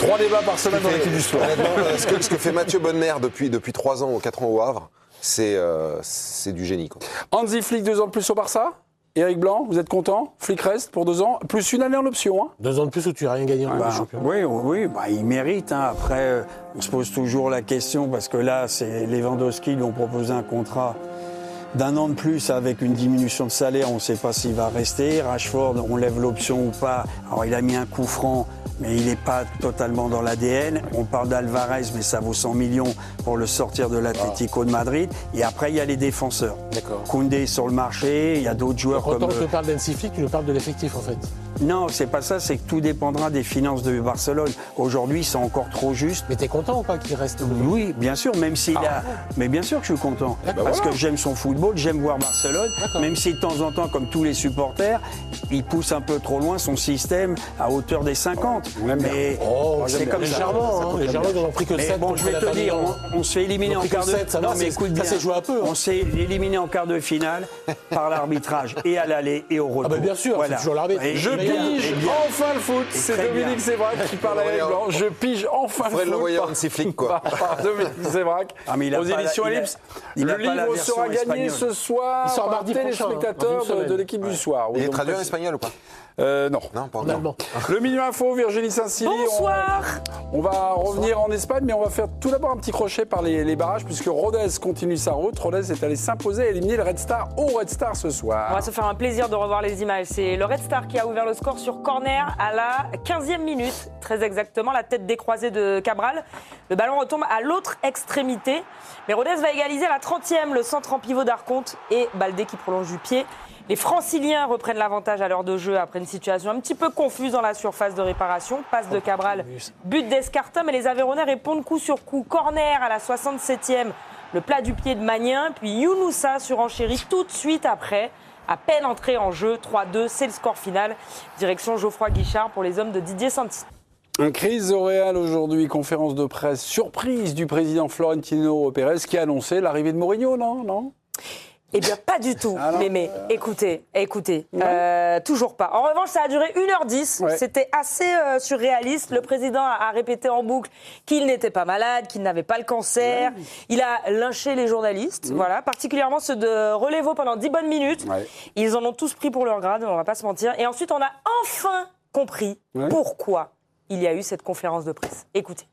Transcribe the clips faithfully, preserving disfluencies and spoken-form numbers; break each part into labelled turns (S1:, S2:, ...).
S1: Trois débats par semaine dans l'équipe du soir.
S2: Honnêtement, ce que, ce que fait Mathieu Bonnemer depuis, depuis trois ans ou quatre ans au Havre, c'est euh, c'est du génie, quoi.
S1: Hansi Flick, deux ans de plus au Barça. Éric Blanc, vous êtes content? Flick reste pour deux ans, plus une année en option. Hein.
S3: Deux ans de plus où tu n'as rien gagné en
S4: Bah,
S3: champion.
S4: oui, oui, bah, il mérite. Hein. Après, on se pose toujours la question, parce que là, c'est Lewandowski lui ont proposé un contrat d'un an de plus avec une diminution de salaire. On ne sait pas s'il va rester. Rashford, on lève l'option ou pas. Alors, il a mis un coup franc, mais il n'est pas totalement dans l'A D N. On parle d'Alvarez, mais ça vaut cent millions pour le sortir de l'Atlético de Madrid. Et après, il y a les défenseurs.
S3: D'accord.
S4: Koundé sur le marché, il y a d'autres joueurs
S3: Donc,
S4: comme...
S3: Quand je te parle d'Hansi Flick, tu nous parles de l'effectif en fait.
S4: Non, c'est pas ça, c'est que tout dépendra des finances de Barcelone. Aujourd'hui, c'est encore trop juste.
S3: Mais t'es content ou pas qu'il reste?
S4: Oui, bien sûr, même s'il
S3: Ah.
S4: a... Mais bien sûr que je suis content.
S3: D'accord.
S4: Parce
S3: Voilà.
S4: que j'aime son football, j'aime voir Barcelone.
S3: D'accord.
S4: Même si de temps en temps, comme tous les supporters, il pousse un peu trop loin son système à hauteur des cinquante.
S1: On l'aime bien.
S4: Mais
S3: Oh,
S4: c'est comme ça.
S3: légèrement, hein, légèrement, ils n'ont pris que
S4: Mais
S3: sept.
S4: bon, je vais te dire, on, on se fait éliminer
S3: Ils ont
S4: en
S3: pris
S4: quart
S3: que
S4: de
S3: sept, ça va,
S4: non, mais
S3: c'est-
S4: écoute
S3: ça
S4: bien.
S3: s'est joué un peu, hein.
S4: On s'est éliminé en quart de finale par l'arbitrage et à l'aller et au retour.
S3: Ah bah bien sûr, c'est toujours l'arbitre.
S4: Et-
S1: Je
S4: et bien,
S1: pige
S4: et bien.
S1: enfin le foot. C'est
S4: très bien.
S1: Dominique Sévrac qui parle à Éric Blanc. Je pige enfin le
S2: Faudrait
S1: foot.
S2: l'envoyer à
S1: par-
S2: Hansi Flick, quoi.
S1: Par, par Dominique Sévrac.
S4: Ah, mais il a
S1: aux
S4: pas la-
S1: éditions
S4: il a-
S1: Ellipse.
S4: il
S1: Le
S4: a pas la
S1: livre
S4: version
S1: sera gagné
S4: espagnole.
S1: ce soir
S3: Il sort
S1: par
S3: mardi prochain,
S1: téléspectateurs
S3: hein, dans une
S1: de, de
S3: semaine.
S1: l'équipe du soir. Oui,
S2: Il est
S1: donc,
S2: traduit en
S1: euh,
S2: espagnol ou pas?
S1: euh, Non.
S2: Non, pas
S3: En
S2: encore.
S3: allemand.
S1: Le Milieu Info, Virginie Saint-Silly.
S5: Bonsoir.
S1: On, on va revenir en Espagne, mais on va faire tout d'abord un petit crochet par les, les barrages, puisque Rodez continue sa route. Rodez est allé s'imposer et éliminer le Red Star au Red Star ce
S5: On
S1: soir.
S5: va se faire un plaisir de revoir les images. C'est le Red Star qui a ouvert le score sur corner à la quinzième minute, très exactement, la tête décroisée de Cabral. Le ballon retombe à l'autre extrémité. Mais Rodez va égaliser à la trentième, le centre en pivot d'Arconte et Baldé qui prolonge du pied. Les Franciliens reprennent l'avantage à l'heure de jeu après une situation un petit peu confuse dans la surface de réparation. Passe de Cabral, but d'Escartin, mais les Aveyronnais répondent coup sur coup. Corner à la soixante-septième, le plat du pied de Magnin, puis Younoussa surenchérit tout de suite après. À peine entré en jeu, trois deux, c'est le score final. Direction Geoffroy Guichard pour les hommes de Didier Santis.
S1: Un crise au Real aujourd'hui, conférence de presse surprise du président Florentino Pérez qui a annoncé l'arrivée de Mourinho, non, non?
S5: Eh bien, pas du tout.
S1: Ah non.
S5: mais, mais, écoutez, écoutez, euh, toujours pas. En revanche, ça a duré une heure dix.
S1: Ouais.
S5: C'était assez euh, surréaliste. Le président a, a répété en boucle qu'il n'était pas malade, qu'il n'avait pas le cancer.
S1: Ouais.
S5: Il a lynché les journalistes, voilà, particulièrement ceux de Relevo pendant dix bonnes minutes.
S1: Ouais.
S5: Ils en ont tous pris pour leur grade, on va pas se mentir. Et ensuite, on a enfin compris
S1: Ouais.
S5: pourquoi il y a eu cette conférence de presse. Écoutez.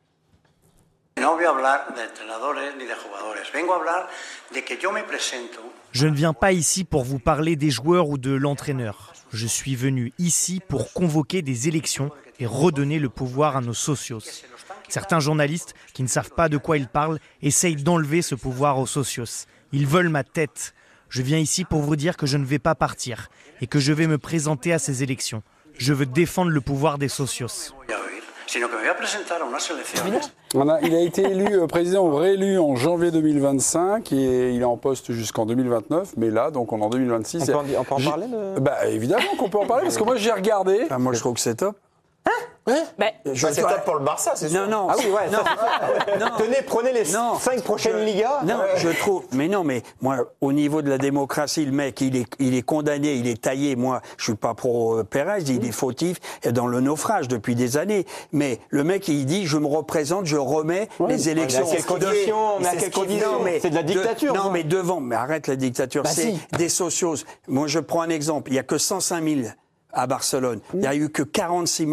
S6: No voy a hablar de entrenadores ni de jugadores. Vengo a hablar de que yo me presento.
S7: Je ne viens pas ici pour vous parler des joueurs ou de l'entraîneur. Je suis venu ici pour convoquer des élections et redonner le pouvoir à nos socios. Certains journalistes qui ne savent pas de quoi ils parlent essayent d'enlever ce pouvoir aux socios. Ils veulent ma tête. Je viens ici pour vous dire que je ne vais pas partir et que je vais me présenter à ces élections. Je veux défendre le pouvoir des socios.
S6: Voy a oír, sino que me voy a presentar a unas elecciones.
S1: On a- il a été élu euh, président ou réélu en janvier deux mille vingt-cinq et il est en poste jusqu'en deux mille vingt-neuf. Mais là, donc on est en deux mille vingt-six.
S8: On peut en, on peut en
S1: J'ai-
S8: parler de...
S1: Bah évidemment qu'on peut en parler parce que moi j'ai regardé.
S4: Ah, moi, je trouve que c'est top.
S5: Ben,
S4: Je-
S8: Bah, c'est top pour le Barça, c'est sûr.
S4: Non, non.
S8: Ah oui, ouais.
S4: Non.
S8: ça-
S4: Non.
S8: Tenez, prenez les
S4: Non.
S8: cinq prochaines
S4: Je-
S8: Ligas.
S4: Non,
S8: Ouais.
S4: je trouve. Mais non, mais moi, au niveau de la démocratie, le mec, il est, il est condamné, il est taillé. Moi, je suis pas pro euh, Pérez, il est fautif et dans le naufrage depuis des années. Mais le mec, il dit, je me représente, je remets les élections.
S8: Mais à quelles conditions Mais à
S4: C'est
S8: quelles
S4: ce qu'il dit.
S8: conditions
S4: Non, mais
S8: C'est de la dictature,
S4: de- non,
S8: ça.
S4: mais devant. Mais arrête la dictature.
S8: Bah
S4: c'est
S8: si.
S4: des socios. Moi, je prends un exemple. Il y a que cent cinq mille. À Barcelone, il n'y a eu que quarante-six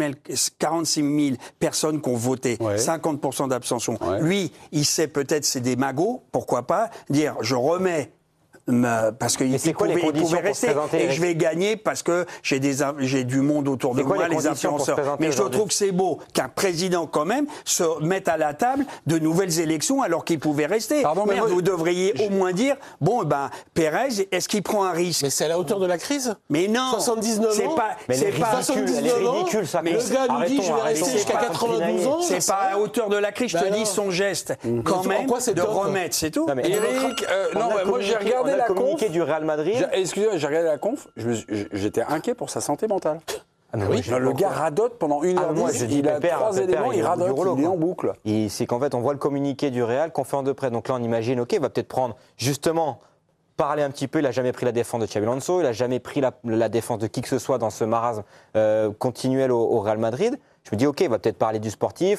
S4: mille personnes qui ont voté,
S1: Ouais.
S4: cinquante pour cent d'abstention.
S1: Ouais.
S4: Lui, il sait peut-être c'est des magots, pourquoi pas, dire je remets. me- Parce qu'il
S8: c'est
S4: il
S8: quoi les
S4: pouvait, il
S8: conditions
S4: pouvait
S8: pour se
S4: rester
S8: présenter,
S4: et
S8: Eric
S4: je vais gagner parce que j'ai des in- j'ai du monde autour de
S8: C'est quoi
S4: moi,
S8: les
S4: les
S8: conditions pour se
S4: influenceurs.
S8: présenter
S4: Mais je
S8: aujourd'hui
S4: trouve que c'est beau qu'un président quand même se mette à la table de nouvelles élections alors qu'il pouvait rester.
S1: Pardon, mais
S4: Merde,
S1: moi,
S4: vous devriez au moins dire bon ben Pérez, est-ce qu'il prend un risque?
S3: Mais c'est à la hauteur de la crise.
S4: Mais non,
S3: soixante-dix-neuf
S4: c'est
S3: ans.
S4: pas,
S8: Mais elle est
S4: c'est pas,
S8: ridicule, elle est
S3: soixante-dix-neuf ans.
S8: ridicule, ça.
S4: Mais
S3: Le gars nous dit
S8: Arrêtons,
S3: je vais rester
S8: arrêtons,
S3: jusqu'à
S8: c'est pas
S3: quatre-vingt-douze ans.
S4: c'est
S3: ça
S4: pas à hauteur de la crise. Je
S3: Ben
S4: te
S3: non.
S4: dis son geste, quand
S3: Mais en
S4: même,
S3: quoi c'est
S4: de
S3: top
S4: remettre, c'est tout.
S8: Non, mais-
S1: Eric, euh,
S8: On
S1: non,
S8: a
S1: ouais, moi j'ai
S8: communiqué-
S1: regardé
S8: on a
S1: la
S8: communiqué
S1: conf.
S8: du Real Madrid.
S1: J'ai- Excusez-moi, j'ai regardé la conf. je me suis- J'étais inquiet pour sa santé mentale.
S8: Ah, mais oui, je-
S1: Le gars radote pendant une
S8: Ah,
S1: heure
S8: moi,
S1: dix,
S8: je dis
S1: il a
S8: Pépère,
S1: trois
S8: Pépère,
S1: éléments,
S8: il
S1: il
S8: est
S1: radote,
S8: du rouleau,
S1: il est
S8: quoi.
S1: en boucle.
S8: Et c'est qu'en fait, on voit le communiqué du Real, conférence de presse. Donc là, on imagine, OK, il va peut-être prendre justement, parler un petit peu. Il n'a jamais pris la défense de Xabi Alonso, il n'a jamais pris la, la défense de qui que ce soit dans ce marasme euh, continuel au, au Real Madrid. Je me dis, OK, il va peut-être parler du sportif,